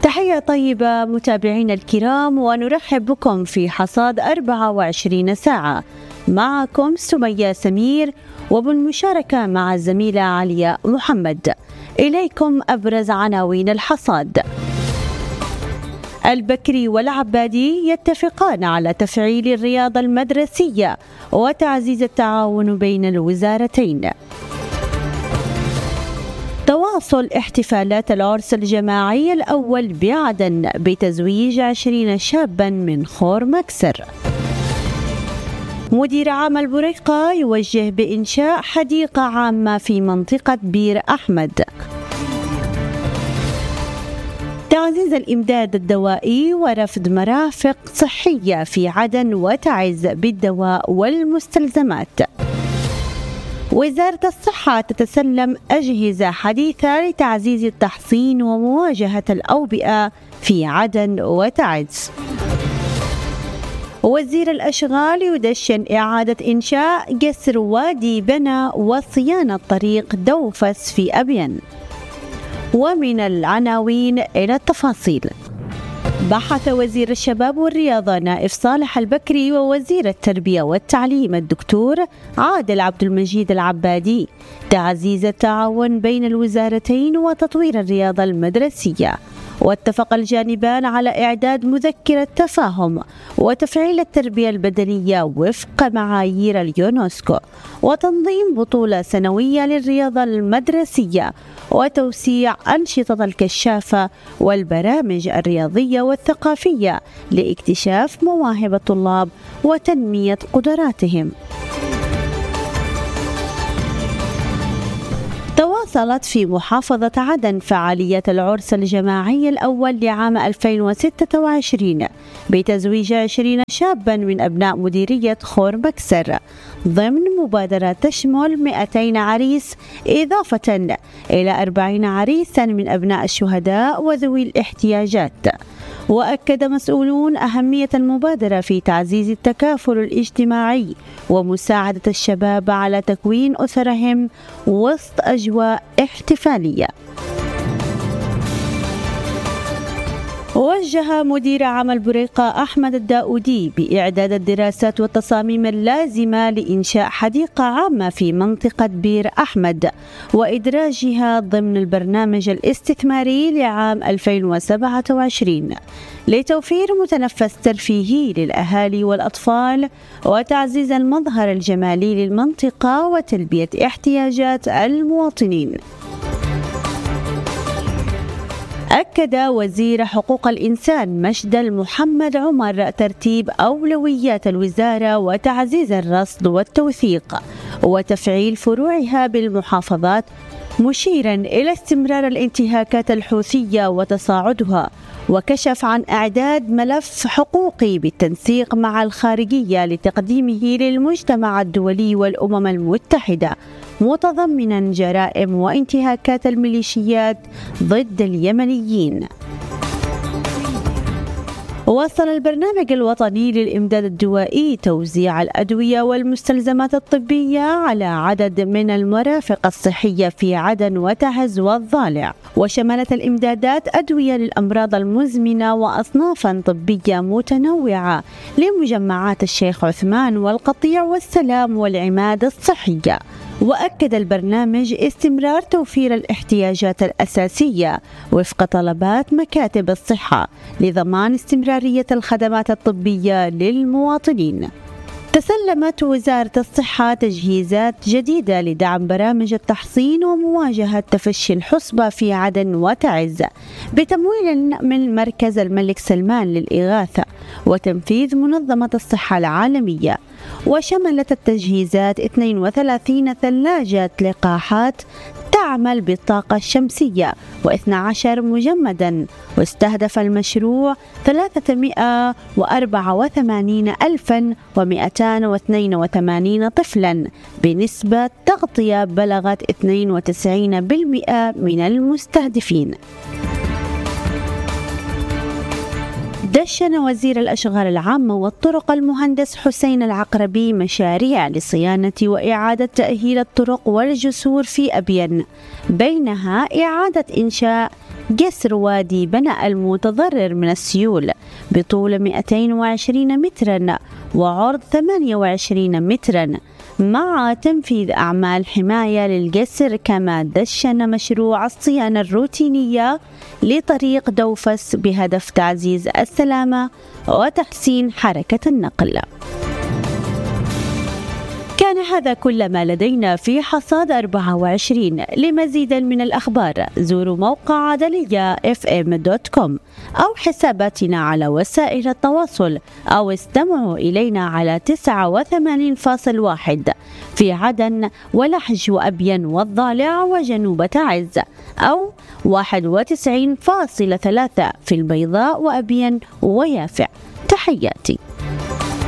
تحية طيبة متابعينا الكرام، ونرحب بكم في حصاد 24 ساعة. معكم سمية سمير وبالمشاركة مع الزميلة عليا محمد. إليكم أبرز عناوين الحصاد. البكري والعبادي يتفقان على تفعيل الرياضة المدرسية وتعزيز التعاون بين الوزارتين. تواصل احتفالات العرس الجماعي الأول بعدن بتزويج 20 شابا من خور مكسر. مدير عام البريقة يوجه بإنشاء حديقة عامة في منطقة بير أحمد. تعزيز الإمداد الدوائي ورفض مرافق صحية في عدن وتعز بالدواء والمستلزمات. وزارة الصحة تتسلم أجهزة حديثة لتعزيز التحصين ومواجهة الأوبئة في عدن وتعز. وزير الأشغال يدشن إعادة إنشاء جسر وادي بنا وصيانة طريق دوفس في أبين. ومن العناوين إلى التفاصيل. بحث وزير الشباب والرياضة نائف صالح البكري ووزير التربية والتعليم الدكتور عادل عبد المجيد العبادي تعزيز التعاون بين الوزارتين وتطوير الرياضة المدرسية. واتفق الجانبان على إعداد مذكرة تفاهم وتفعيل التربية البدنية وفق معايير اليونسكو، وتنظيم بطولة سنوية للرياضة المدرسية، وتوسيع أنشطة الكشافة والبرامج الرياضية والثقافية لاكتشاف مواهب الطلاب وتنمية قدراتهم. تواصلت في محافظة عدن فعالية العرس الجماعي الأول لعام 2026 بتزويج 20 شابا من أبناء مديرية خور مكسر ضمن مبادرة تشمل 200 عريس إضافة إلى 40 عريسا من أبناء الشهداء وذوي الاحتياجات. وأكد مسؤولون أهمية المبادرة في تعزيز التكافل الاجتماعي ومساعدة الشباب على تكوين أسرهم وسط أجواء احتفالية. وجه مدير عام البريقة أحمد الداودي بإعداد الدراسات والتصاميم اللازمة لإنشاء حديقة عامة في منطقة بير أحمد وإدراجها ضمن البرنامج الاستثماري لعام 2027 لتوفير متنفس ترفيهي للأهالي والأطفال وتعزيز المظهر الجمالي للمنطقة وتلبية احتياجات المواطنين. أكد وزير حقوق الإنسان مشدل محمد عمر ترتيب أولويات الوزارة وتعزيز الرصد والتوثيق وتفعيل فروعها بالمحافظات، مشيرا إلى استمرار الانتهاكات الحوثية وتصاعدها، وكشف عن إعداد ملف حقوقي بالتنسيق مع الخارجية لتقديمه للمجتمع الدولي والأمم المتحدة متضمنا جرائم وانتهاكات الميليشيات ضد اليمنيين. واصل البرنامج الوطني للإمداد الدوائي توزيع الأدوية والمستلزمات الطبية على عدد من المرافق الصحية في عدن وتعز والضالع، وشملت الإمدادات أدوية للأمراض المزمنة وأصنافا طبية متنوعة لمجمعات الشيخ عثمان والقطيع والسلام والعماد الصحية. وأكد البرنامج استمرار توفير الاحتياجات الأساسية وفق طلبات مكاتب الصحة لضمان استمرارية الخدمات الطبية للمواطنين. تسلمت وزارة الصحة تجهيزات جديدة لدعم برامج التحصين ومواجهة تفشي الحصبة في عدن وتعز بتمويل من مركز الملك سلمان للإغاثة وتنفيذ منظمة الصحة العالمية. وشملت التجهيزات 32 ثلاجة لقاحات تعمل بالطاقة الشمسية و12 مجمدا، واستهدف المشروع 384,282 طفلا بنسبة تغطية بلغت 92% من المستهدفين. دشن وزير الأشغال العامة والطرق المهندس حسين العقربي مشاريع لصيانة وإعادة تأهيل الطرق والجسور في أبين، بينها إعادة إنشاء جسر وادي بناء المتضرر من السيول بطول 220 مترا وعرض 28 مترا، مع تنفيذ أعمال حماية للجسر، كما دشن مشروع الصيانة الروتينية لطريق دوفس بهدف تعزيز السلامة وتحسين حركة النقل. كان هذا كل ما لدينا في حصاد 24. لمزيد من الأخبار زوروا موقع عدلية fm.com أو حساباتنا على وسائل التواصل، أو استمعوا إلينا على 89.1 في عدن ولحج وأبين والضالع وجنوب تعز، أو 91.3 في البيضاء وأبين ويافع. تحياتي.